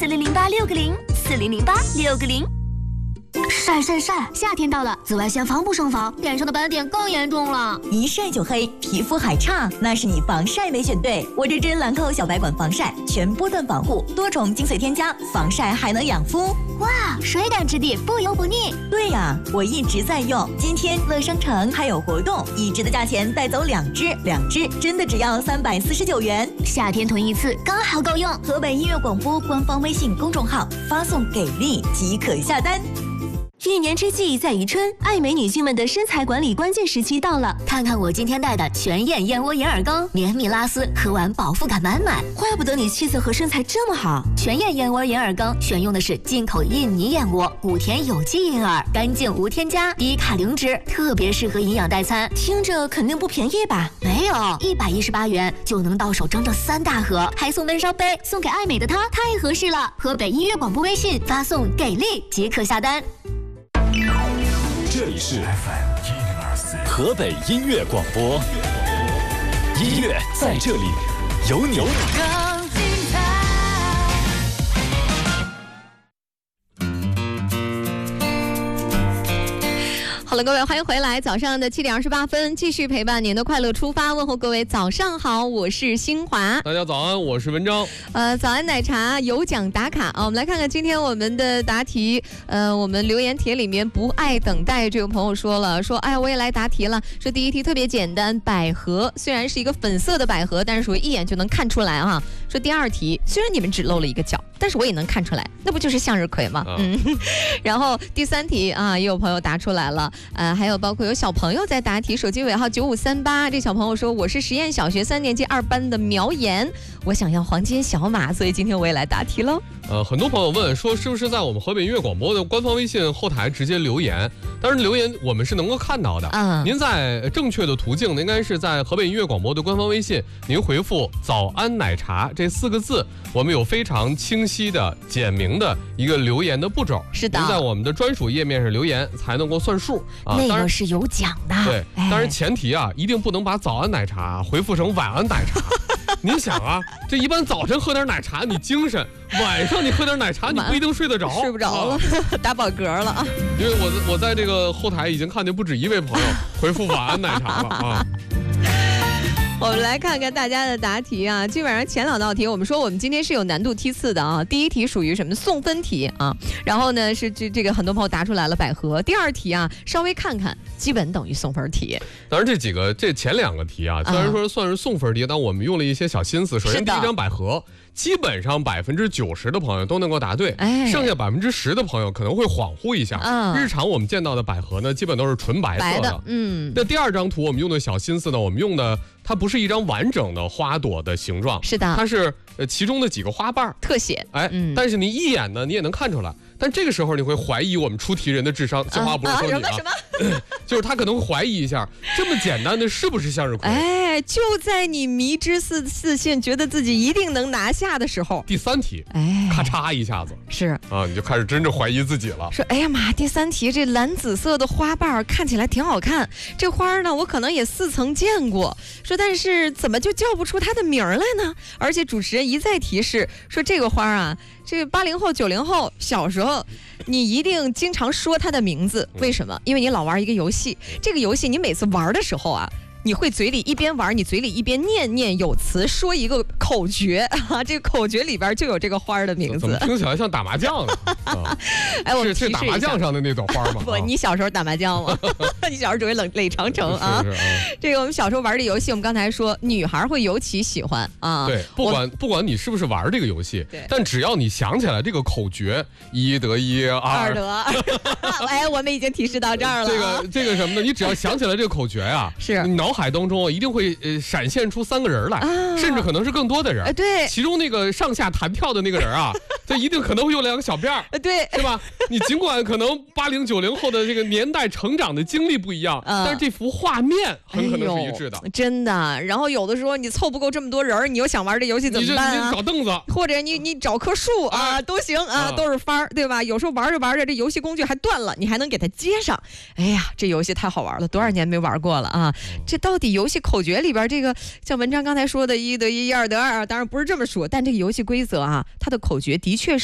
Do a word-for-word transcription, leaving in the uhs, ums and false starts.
四零零八六个零，四零零八六个零。 晒晒晒！夏天到了，紫外线防不胜防，脸上的斑点更严重了。 一晒就黑，皮肤还差，那是你防晒没选对。我这支兰蔻小白管防晒，全波段防护，多重精粹添加，防晒还能养肤。 哇，水感质地，不油不腻。 对呀，我一直在用。今天乐商城还有活动，一支的价钱带走两支，两支真的只要三百四十九元。 夏天囤一次刚好够用。 河北音乐广播官方微信公众号发送给力即可下单。 一年之计在于春，爱美女性们的身材管理关键时期到了。 看看我今天带的全燕燕窝眼耳膏，绵密拉丝，喝完饱腹感满满。 怪不得你气色和身材这么好。 全燕燕窝眼耳膏选用的是进口印尼燕窝，古田有机银耳，干净无添加，低卡零脂，特别适合营养代餐。 听着肯定不便宜吧？ 没有，一百一十八元就能到手整整三大盒，还送闷烧杯，送给爱美的她，太合适了。河北音乐广播微信发送给力即可下单。 这里是 F M 一零二四河北音乐广播，音乐在这里，有你。 好了，各位，欢迎回来。早上的七点二十八分，继续陪伴您的快乐出发，问候各位早上好，我是新华。 大家早安，我是文章。 呃，早安奶茶有奖打卡啊，我们来看看今天我们的答题。呃，我们留言帖里面不爱等待这位朋友说了，说哎呀我也来答题了，说第一题特别简单，百合虽然是一个粉色的百合，但是属于一眼就能看出来啊。说第二题，虽然你们只露了一个角，但是我也能看出来，那不就是向日葵吗？啊、嗯。然后第三题啊，也有朋友答出来了。呃，还有包括有小朋友在答题，手机尾号九五三八，这小朋友说我是实验小学三年级二班的苗岩，我想要黄金小马，所以今天我也来答题喽。 呃，很多朋友问说是不是在我们河北音乐广播的官方微信后台直接留言？当然留言我们是能够看到的。嗯，您在正确的途径应该是在河北音乐广播的官方微信，您回复“早安奶茶”这四个字，我们有非常清晰的简明的一个留言的步骤。 是的， 您在我们的专属页面上留言才能够算数啊。 那个是有奖的。 对，当然前提啊，一定不能把早安奶茶回复成晚安奶茶。您想啊，这一般早晨喝点奶茶你精神，晚上你喝点奶茶你不一定睡得着， 睡不着了，啊、打饱嗝了啊。 因为我我在这个后台已经看见不止一位朋友回复晚安奶茶了啊。 我们来看看大家的答题啊，基本上前两道题我们说我们今天是有难度梯次的啊。第一题属于什么送分题啊，然后呢是这这个很多朋友答出来了百合。第二题啊稍微看看，基本等于送分题。 当然这几个这前两个题啊，虽然说算是送分题，但我们用了一些小心思。首先第一张百合，基本上百分之九十的朋友都能够答对，哎、剩下百分之十的朋友可能会恍惚一下。嗯、日常我们见到的百合呢，基本都是纯白色的。的嗯。那第二张图我们用的小心思呢，我们用的它不是一张完整的花朵的形状， 是的， 它是呃其中的几个花瓣特写。 哎，嗯、但是你一眼呢，你也能看出来。但这个时候你会怀疑我们出题人的智商，这话不是说你啊， 啊什么什么就是他可能会怀疑一下，这么简单的是不是向日葵？ 哎，就在你迷之自自信，觉得自己一定能拿下的时候， 第三题，哎，咔嚓一下子是啊， 你就开始真正怀疑自己了。 说，哎呀妈，第三题这蓝紫色的花瓣看起来挺好看，这花呢我可能也似曾见过。说，但是怎么就叫不出它的名来呢？而且主持人一再提示说，这个花啊。这八零后、九零后小时候，你一定经常说它的名字，为什么？因为你老玩一个游戏，这个游戏你每次玩的时候啊，你会嘴里一边玩，你嘴里一边念念有词，说一个口诀啊，这个口诀里边就有这个花的名字。 怎么听起来像打麻将呢？啊、 哎，我是是打麻将上的那种花吗？ 不，你小时候打麻将吗？你小时候只会垒垒长城啊。是是啊这个我们小时候玩的游戏，我们刚才说女孩会尤其喜欢啊。 对，不管不管你是不是玩这个游戏，但只要你想起来这个口诀，一得一，二, 二得二。哎，我们已经提示到这儿了、啊。 这个这个什么呢？你只要想起来这个口诀啊，是你脑海当中一定会呃闪现出三个人来，啊、甚至可能是更多的人。 哎，对， 其中那个上下弹跳的那个人啊，这一定可能会有两个小辫儿。 对， 是吧？你尽管可能八零九零后的这个年代成长的经历不一样，嗯、但是这幅画面很可能是一致的。 哎、真的。然后有的时候你凑不够这么多人，你又想玩这游戏怎么办啊？ 你找凳子， 或者你你找棵树啊、哎、都行啊，都是法儿，对吧？有时候玩着玩着这游戏工具还断了，你还能给它接上。哎呀，这游戏太好玩了，多少年没玩过了啊！嗯、这到底游戏口诀里边这个像文章刚才说的一得一，二得二，当然不是这么说，但这个游戏规则啊，它的口诀的确是。